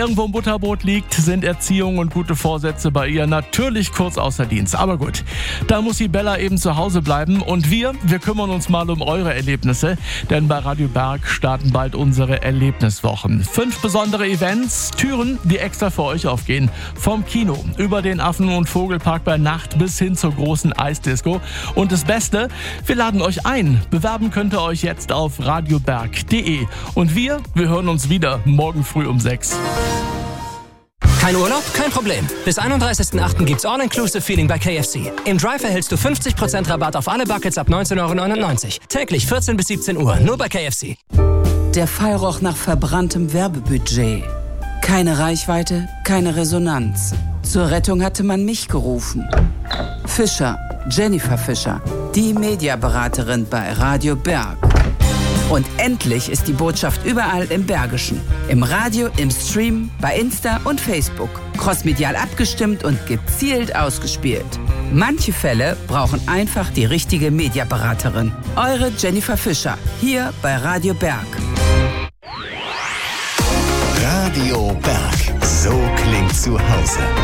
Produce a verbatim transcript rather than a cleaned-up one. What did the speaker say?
irgendwo im Butterbrot liegt, sind Erziehung und gute Vorsätze bei ihr natürlich kurz außer Dienst. Aber gut, da muss die Bella eben zu Hause bleiben. Und wir, wir kümmern uns mal um eure Erlebnisse. Denn bei Radio Berg starten bald unsere Erlebniswochen. Fünf besondere Events, Türen, die extra für euch aufgehen. Vom Kino über den Affen- und Vogelpark bei Nacht bis hin zur großen Eisdisco. Und das Beste, wir laden euch ein. Bewerben könnt ihr euch jetzt auf radioberg punkt de. Und wir, wir hören uns wieder morgen früh um sechs. Kein Urlaub? Kein Problem. Bis einunddreißigsten achten gibt's All-Inclusive-Feeling bei K F C. Im Drive erhältst du fünfzig Prozent Rabatt auf alle Buckets ab neunzehn Euro neunundneunzig. Täglich vierzehn bis siebzehn Uhr, nur bei K F C. Der Fall roch nach verbranntem Werbebudget. Keine Reichweite, keine Resonanz. Zur Rettung hatte man mich gerufen. Fischer, Jennifer Fischer, die Mediaberaterin bei Radio Berg. Und endlich ist die Botschaft überall im Bergischen. Im Radio, im Stream, bei Insta und Facebook. Crossmedial abgestimmt und gezielt ausgespielt. Manche Fälle brauchen einfach die richtige Mediaberaterin. Eure Jennifer Fischer, hier bei Radio Berg. Radio Berg, so klingt zu Hause.